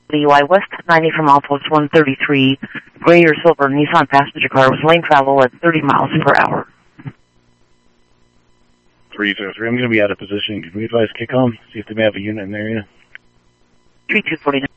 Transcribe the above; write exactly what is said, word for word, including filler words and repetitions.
D U I West ninety from Outpost one thirty-three, gray or silver Nissan passenger car with lane travel at thirty miles per hour. three zero three, I'm going to be out of position. Can we advise kick on? See if they may have a unit in the area. three two four nine.